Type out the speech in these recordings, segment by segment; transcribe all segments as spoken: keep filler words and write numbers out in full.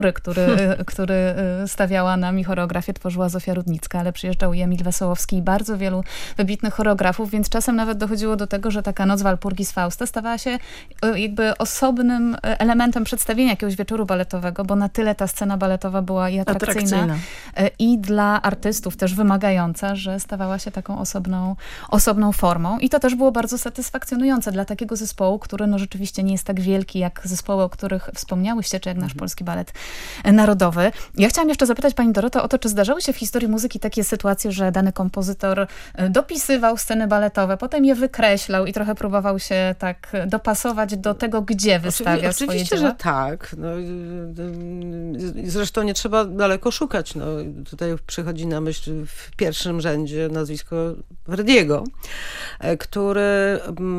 który, który stawiała nam i choreografię tworzyła Zofia Rudnicka, ale przyjeżdżał i Emil Wesołowski i bardzo wielu wybitnych choreografów, więc czasem nawet dochodziło do tego, że taka noc Walpurgis Fausta stawała się jakby osobnym elementem przedstawienia jakiegoś wieczoru baletowego, bo na tyle ta scena baletowa była i atrakcyjna, atrakcyjna. i dla artystów też wymagająca, że stawała się taką osobną, osobną formą. I to też było bardzo satysfakcjonujące dla takiego zespołu, który no rzeczywiście nie jest tak wielki jak zespoły, o których wspomniałyście, czy jak nasz Polski Balet Narodowy. Ja chciałam jeszcze zapytać pani Doroto o to, czy zdarzały się w historii muzyki takie sytuacje, że dany kompozytor dopisywał sceny baletowe, potem je wykreślał i trochę próbował się tak dopasować do tego, gdzie wystawia Oczywiście, swoje oczywiście, dzieła? że tak. No, zresztą nie trzeba daleko szukać. No, tutaj przychodzi na myśl w pierwszym rzędzie nazwisko Verdiego, który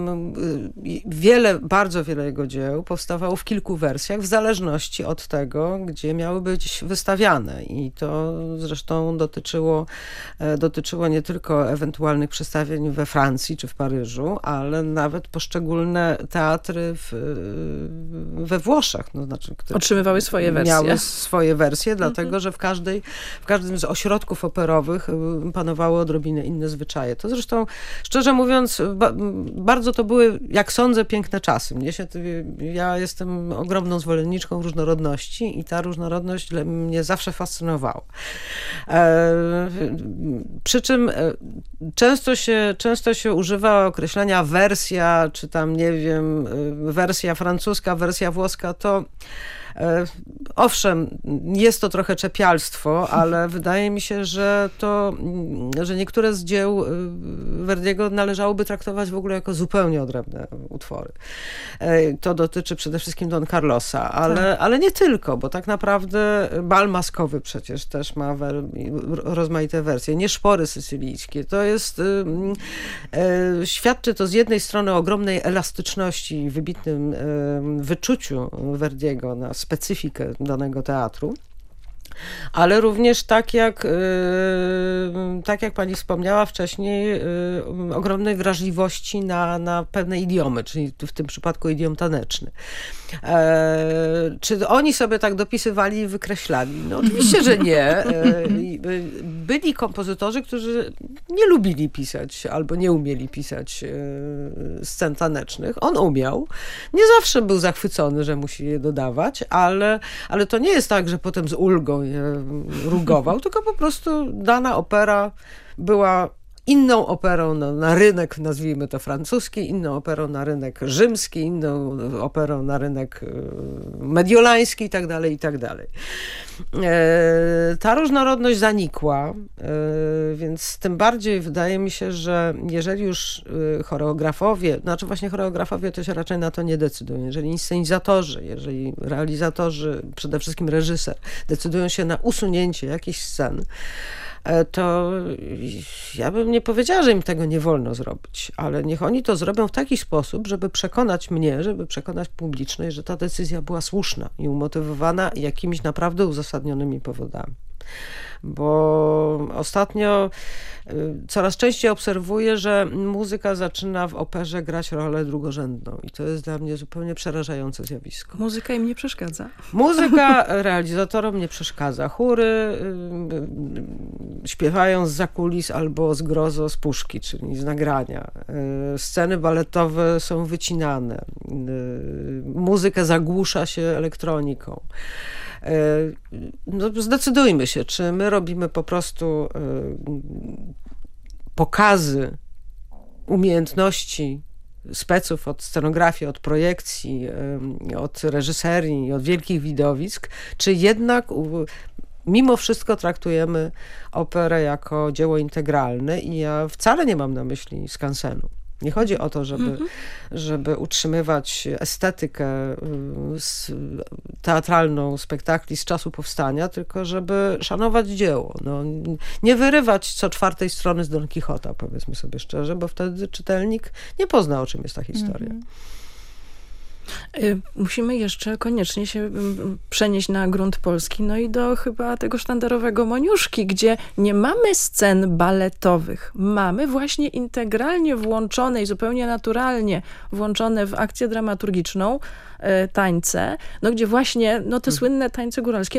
wiele, bardzo wiele jego dzieł powstawało w kilku wersjach, w zależności od tego, gdzie miały być wystawiane. I to zresztą dotyczyło, dotyczyło nie tylko ewentualnych przedstawień we Francji czy w Paryżu, ale nawet poszczególne teatry w, we Włoszech. No, znaczy, które otrzymywały swoje wersje. Miały swoje wersje, dlatego że w, każdej, w każdym z ośrodków operowych panowały odrobinę inne zwyczaje. To zresztą, szczerze mówiąc, ba, bardzo to były, jak sądzę, piękne czasy. Mnie się, ja jestem ogromną zwolenniczką różnorodności i ta różnorodność mnie zawsze fascynowała. E, przy czym często się, często się używa określenia wersja, czy tam, nie wiem, wersja francuska, wersja włoska, to owszem, jest to trochę czepialstwo, ale wydaje mi się, że to, że niektóre z dzieł Verdiego należałoby traktować w ogóle jako zupełnie odrębne utwory. To dotyczy przede wszystkim Don Carlosa, ale, tak. ale nie tylko, bo tak naprawdę Bal Maskowy przecież też ma rozmaite wersje. Nieszpory sycylijskie. To jest, świadczy to z jednej strony o ogromnej elastyczności i wybitnym wyczuciu Verdiego na specyfikę danego teatru, ale również tak jak, tak jak pani wspomniała wcześniej, ogromnej wrażliwości na, na pewne idiomy, czyli w tym przypadku idiom taneczny. Czy oni sobie tak dopisywali i wykreślali? No oczywiście, że nie. Byli kompozytorzy, którzy nie lubili pisać albo nie umieli pisać scen tanecznych. On umiał. Nie zawsze był zachwycony, że musi je dodawać, ale, ale to nie jest tak, że potem z ulgą je rugował, tylko po prostu dana opera była inną operą na, na rynek, nazwijmy to francuski, inną operą na rynek rzymski, inną operą na rynek mediolański i tak dalej, i tak dalej. Ta różnorodność zanikła, więc tym bardziej wydaje mi się, że jeżeli już choreografowie, znaczy właśnie choreografowie to się raczej na to nie decydują, jeżeli inscenizatorzy, jeżeli realizatorzy, przede wszystkim reżyser, decydują się na usunięcie jakichś scen, to ja bym nie powiedziała, że im tego nie wolno zrobić, ale niech oni to zrobią w taki sposób, żeby przekonać mnie, żeby przekonać publiczność, że ta decyzja była słuszna i umotywowana jakimiś naprawdę uzasadnionymi powodami. Bo ostatnio coraz częściej obserwuję, że muzyka zaczyna w operze grać rolę drugorzędną i to jest dla mnie zupełnie przerażające zjawisko. Muzyka im nie przeszkadza. Muzyka realizatorom nie przeszkadza. Chóry śpiewają zza kulis albo z grozo z puszki, czyli z nagrania. Sceny baletowe są wycinane. Muzykę zagłusza się elektroniką. No, zdecydujmy się, czy my robimy po prostu pokazy umiejętności speców od scenografii, od projekcji, od reżyserii, od wielkich widowisk, czy jednak mimo wszystko traktujemy operę jako dzieło integralne i ja wcale nie mam na myśli skansenu. Nie chodzi o to, żeby, mm-hmm. żeby utrzymywać estetykę teatralną spektakli z czasu powstania, tylko żeby szanować dzieło. No, nie wyrywać co czwartej strony z Don Quixota, powiedzmy sobie szczerze, bo wtedy czytelnik nie pozna, o czym jest ta historia. Mm-hmm. Musimy jeszcze koniecznie się przenieść na grunt polski, no i do chyba tego sztandarowego Moniuszki, gdzie nie mamy scen baletowych. Mamy właśnie integralnie włączone i zupełnie naturalnie włączone w akcję dramaturgiczną tańce, no gdzie właśnie no te słynne tańce góralskie